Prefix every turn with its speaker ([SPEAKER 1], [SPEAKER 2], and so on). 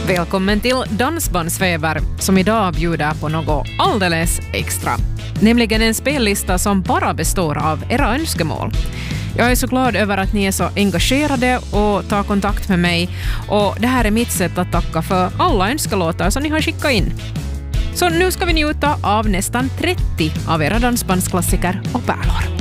[SPEAKER 1] Välkommen till Dansbandsfeber som idag bjuder på något alldeles extra. Nämligen en spellista som bara består av era önskemål. Jag är så glad över att ni är så engagerade och tar kontakt med mig. Och det här är mitt sätt att tacka för alla önskelåtar som ni har skickat in. Så nu ska vi njuta av nästan 30 av era dansbandsklassiker och pärlor.